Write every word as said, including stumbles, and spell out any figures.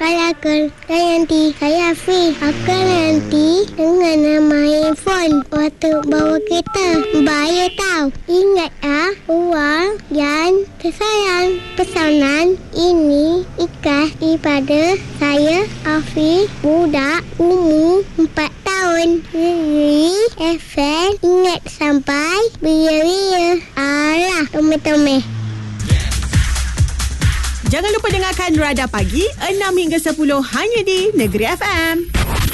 Kalakal. Dan nanti saya Afiq akan nanti dengan main phone waktu bawa kereta. Bahaya tau. Ingat ah, uang yang tersayang. Pesanan ini ikhlas daripada saya Afiq, budak umur empat tahun. Jadi F M ingat sampai beria-beria. Alah, tome-tome. Jangan lupa dengarkan Radar Pagi enam hingga sepuluh hanya di Negeri F M.